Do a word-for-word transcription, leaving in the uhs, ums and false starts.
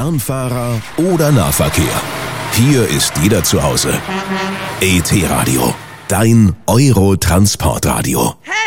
Fernfahrer oder Nahverkehr. Hier ist jeder zu Hause. E T Radio, dein Euro-Transportradio. Hey!